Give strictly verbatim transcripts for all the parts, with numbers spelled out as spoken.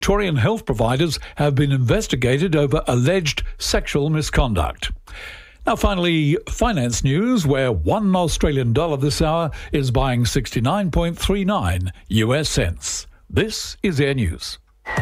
Victorian health providers have been investigated over alleged sexual misconduct. Now finally, finance news, where one Australian dollar this hour is buying sixty-nine point three nine U S cents. This is Air News.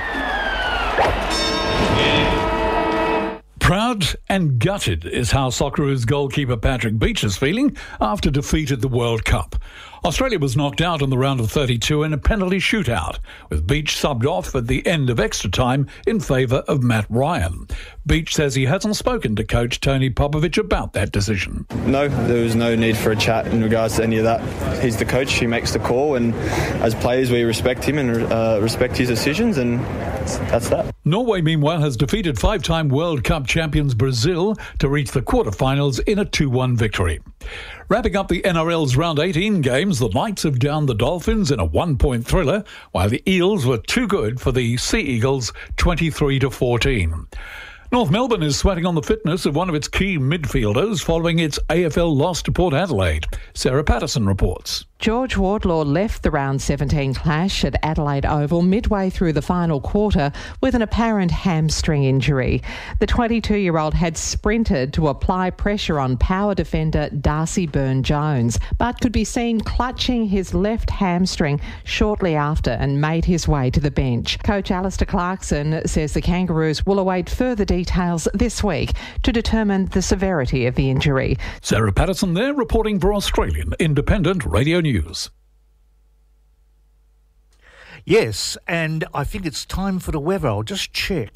Proud and gutted is how Socceroos goalkeeper Patrick Beach is feeling after defeat at the World Cup. Australia was knocked out in the round of thirty-two in a penalty shootout, with Beach subbed off at the end of extra time in favour of Matt Ryan. Beach says he hasn't spoken to coach Tony Popovich about that decision. No, there was no need for a chat in regards to any of that. He's the coach, he makes the call, and as players we respect him and uh, respect his decisions, and that's that. Norway, meanwhile, has defeated five-time World Cup champions Brazil to reach the quarterfinals in a two one victory. Wrapping up the N R L's round eighteen games, the Knights have downed the Dolphins in a one-point thriller, while the Eels were too good for the Sea Eagles twenty-three to fourteen. North Melbourne is sweating on the fitness of one of its key midfielders following its A F L loss to Port Adelaide. Sarah Patterson reports. George Wardlaw left the round seventeen clash at Adelaide Oval midway through the final quarter with an apparent hamstring injury. The twenty-two-year-old had sprinted to apply pressure on power defender Darcy Byrne-Jones, but could be seen clutching his left hamstring shortly after and made his way to the bench. Coach Alistair Clarkson says the Kangaroos will await further details this week to determine the severity of the injury. Sarah Patterson there, reporting for Australian Independent Radio News. News. Yes, and I think it's time for the weather. I'll just check.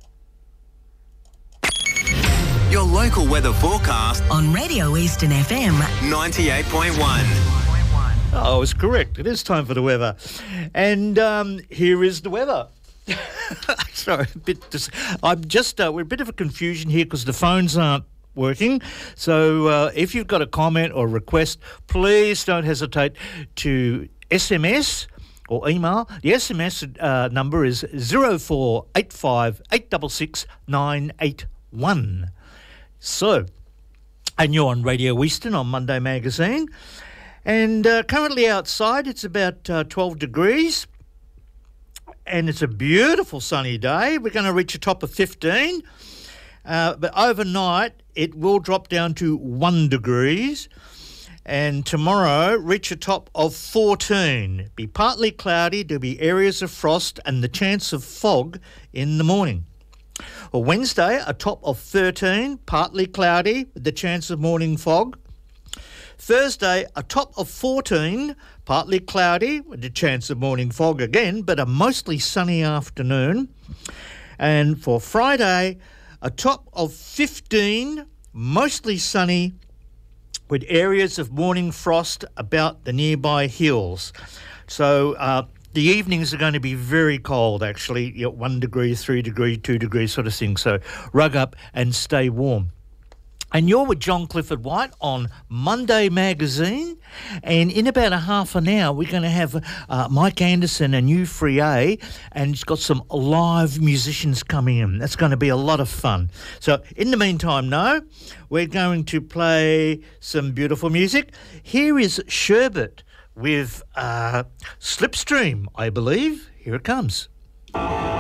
Your local weather forecast on Radio Eastern F M ninety-eight point one. Oh, I was correct. It is time for the weather. And um, here is the weather. Sorry, a bit dis- I'm just, uh, we're a bit of a confusion here because the phones aren't working. So uh, if you've got a comment or request, please don't hesitate to S M S or email. The S M S uh, number is zero four eight five eight six six nine eight one. So, and you're on Radio Eastern on Monday Magazine. And uh, currently outside it's about uh, twelve degrees. And it's a beautiful sunny day. We're going to reach a top of fifteen. Uh, but overnight, it will drop down to one degrees. And tomorrow, reach a top of fourteen. Be partly cloudy, there'll be areas of frost and the chance of fog in the morning. Or Wednesday, a top of thirteen, partly cloudy with the chance of morning fog. Thursday, a top of fourteen, partly cloudy with the chance of morning fog again, but a mostly sunny afternoon. And for Friday, a top of fifteen, mostly sunny, with areas of morning frost about the nearby hills. So uh, the evenings are going to be very cold, actually, you know, one degree, three degree, two degrees sort of thing. So rug up and stay warm. And you're with John Clifford White on Monday Magazine. And in about a half an hour, we're going to have uh, Mike Anderson and U three A, and he's got some live musicians coming in. That's going to be a lot of fun. So in the meantime, no, we're going to play some beautiful music. Here is Sherbet with uh, Slipstream, I believe. Here it comes.